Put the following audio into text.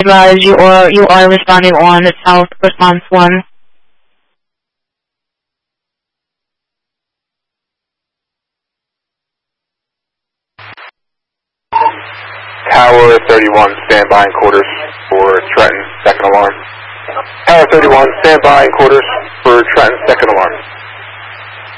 advise you are responding on South Response 1. Tower 31, standby in quarters for Trenton, second alarm. Tower 31, standby in quarters for Trenton, second alarm.